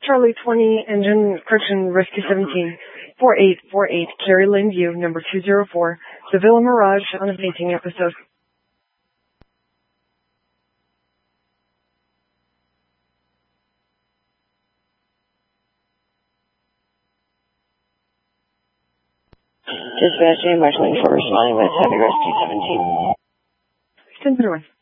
Charlie 20, engine correction, rescue 17, 4848, Carrie Lynn View, number 204, the Villa Mirage on a painting episode. Dispatching, Marshall for responding with Heavy Rescue 17. Stand by.